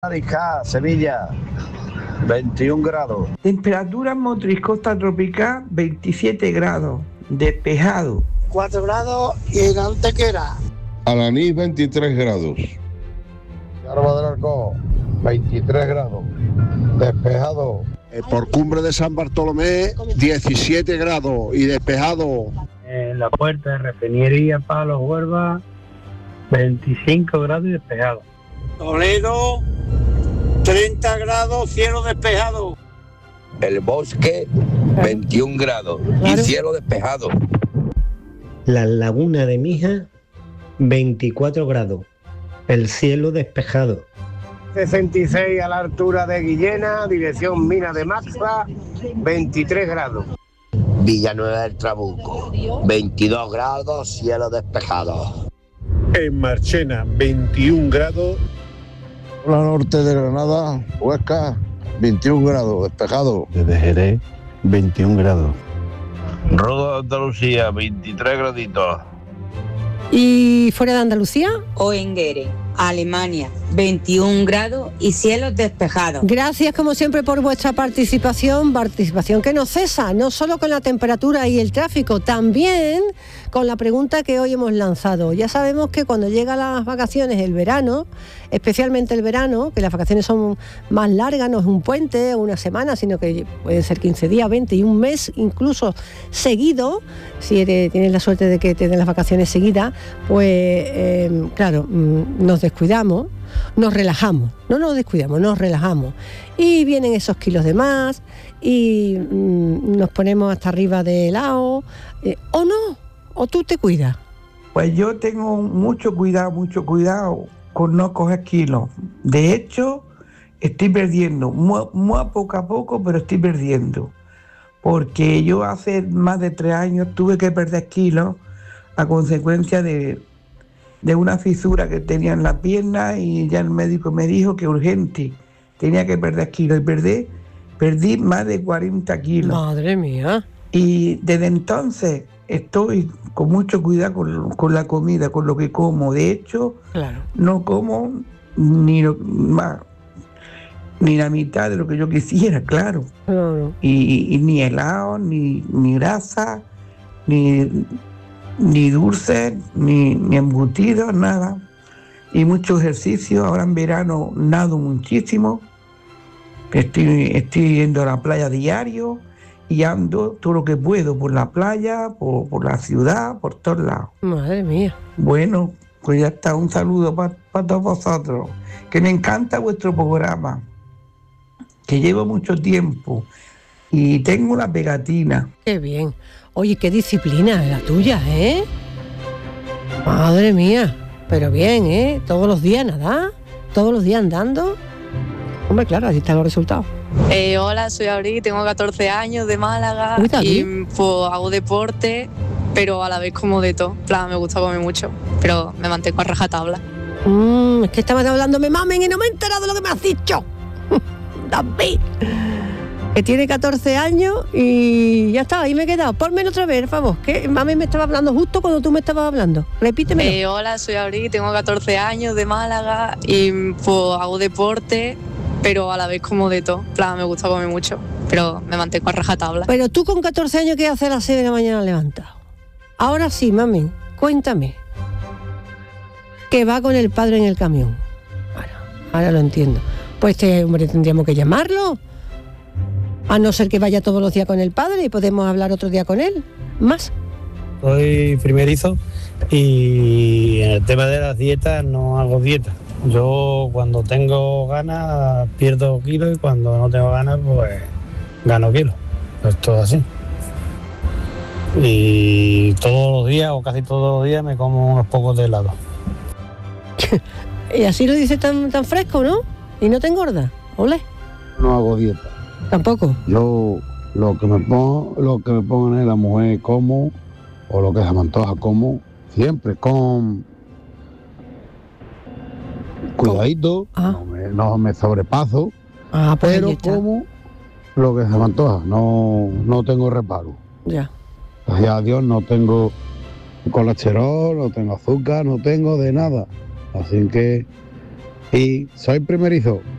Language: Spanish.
Mariscal, Sevilla, 21 grados. Temperatura en Motriz, costa tropical, 27 grados, despejado. 4 grados y en Antequera. Alanís, 23 grados. Yarba del Arco, 23 grados, despejado. Por Cumbre de San Bartolomé, 17 grados y despejado. En la puerta de Refinería Palos Huelva, 25 grados y despejado. Toledo, 30 grados, cielo despejado. El Bosque, 21 grados y cielo despejado. La Laguna de Mija, 24 grados, el cielo despejado. 66 a la altura de Guillena, dirección Mina de Maxra, 23 grados. Villanueva del Trabuco, 22 grados, cielo despejado. En Marchena, 21 grados. La norte de Granada, Huesca, 21 grados, despejado. Desde Jerez, 21 grados. Roda de Andalucía, 23 graditos. ¿Y fuera de Andalucía? Oenguere, Alemania, 21 grados y cielos despejados. Gracias como siempre por vuestra participación que no cesa, no solo con la temperatura y el tráfico, también con la pregunta que hoy hemos lanzado. Ya sabemos que cuando llegan las vacaciones, el verano, especialmente el verano, que las vacaciones son más largas, no es un puente o una semana, sino que pueden ser 15 días, 20 y un mes incluso seguido, si tienes la suerte de que te den las vacaciones seguidas, pues claro, nos descuidamos, nos relajamos, no nos descuidamos, nos relajamos y vienen esos kilos de más y nos ponemos hasta arriba de helado, o no, o tú te cuidas. Pues yo tengo mucho cuidado con no coger kilos. De hecho, estoy perdiendo, muy a poco, pero estoy perdiendo. Porque yo hace más de 3 años tuve que perder kilos a consecuencia de una fisura que tenía en la pierna y ya el médico me dijo que urgente tenía que perder kilos y perdí más de 40 kilos. Madre mía. Y desde entonces estoy con mucho cuidado con la comida, con lo que como. De hecho, claro, no como ni la mitad de lo que yo quisiera, claro. No. Y ni helado, ni grasa, ni dulce, ni embutidos, nada. Y mucho ejercicio. Ahora en verano nado muchísimo. Estoy yendo a la playa diario y ando todo lo que puedo por la playa, por la ciudad, por todos lados. Madre mía. Bueno, pues ya está. Un saludo para todos vosotros. Que me encanta vuestro programa, que llevo mucho tiempo y tengo una pegatina. Qué bien. Oye, qué disciplina es la tuya, ¿eh? Madre mía. Pero bien, ¿eh? Todos los días nada, todos los días andando. Hombre, claro, así están los resultados. Hola, soy Abril, tengo 14 años, de Málaga. Y pues hago deporte, pero a la vez como de todo. En plan, me gusta comer mucho, pero me mantengo a rajatabla. Es que estabas hablando, me mamen y no me he enterado de lo que me has dicho. David, que tiene 14 años y ya está, ahí me he quedado. Ponme otra vez, por favor, que mami me estaba hablando justo cuando tú me estabas hablando. Repíteme. Hola, soy Abril, tengo 14 años, de Málaga y pues hago deporte, pero a la vez como de todo. En plan, me gusta comer mucho, pero me mantengo a rajatabla. Pero tú con 14 años, ¿qué haces a las 6 de la mañana levantado? Ahora sí, mami, cuéntame. Que va con el padre en el camión. Ahora lo entiendo. Pues este hombre tendríamos que llamarlo. A no ser que vaya todos los días con el padre y podemos hablar otro día con él. Más. Soy primerizo y en el tema de las dietas no hago dieta. Yo cuando tengo ganas pierdo kilos y cuando no tengo ganas pues gano kilos. Es todo así. Y todos los días o casi todos los días me como unos pocos de helado. Y así lo dice tan fresco, ¿no? Y no te engorda. Ole. No hago dieta. Tampoco. Yo lo que me pongan es la mujer como, o lo que se me antoja como, siempre con cuidadito, no me sobrepaso, pues pero como lo que se me antoja, no tengo reparo. Ya. Gracias a Dios no tengo colesterol, no tengo azúcar, no tengo de nada. Así que Y soy primerizo.